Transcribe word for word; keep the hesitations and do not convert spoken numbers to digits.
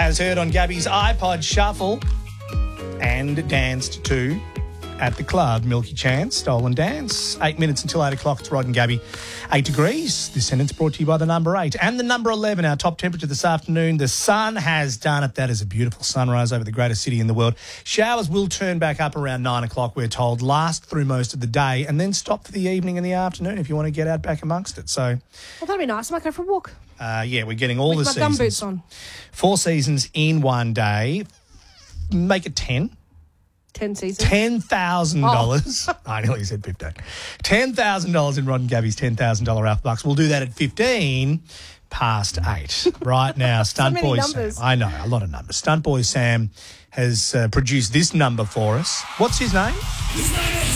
As heard on Gabby's iPod Shuffle and danced to at the club, Milky Chance, Stolen Dance. Eight minutes until eight o'clock. It's Rod and Gabby. Eight degrees. This sentence brought to you by the number eight. And the number eleven, our top temperature this afternoon. The sun has done it. That is a beautiful sunrise over the greatest city in the world. Showers will turn back up around nine o'clock, we're told, last through most of the day, and then stop for the evening and the afternoon if you want to get out back amongst it. So, Well, that'd be nice. I might go for a walk uh, yeah, we're getting all with the my seasons. gumboots on. Four seasons in one day. Make it ten. Ten seasons. ten thousand dollars. Oh. I nearly said fifteen. ten thousand dollars in Rod and Gabby's ten thousand dollars Alpha Bucks. We'll do that at fifteen past eight. Right now, Stunt So many Boy numbers. Sam. I know, a lot of numbers. Stunt Boy Sam has uh, produced this number for us. What's his name?